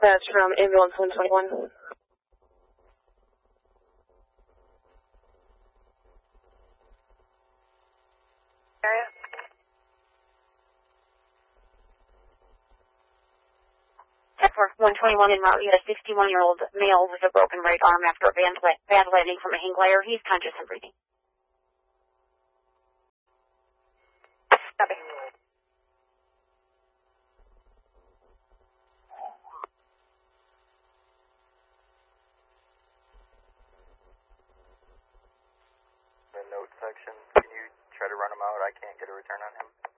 Dispatch from ambulance 121. Area? For 121 en route, you had a 61-year-old male with a broken right arm after a bad landing from a hang glider. He's conscious and breathing. Copy. The note section, can you try to run him out? I can't get a return on him.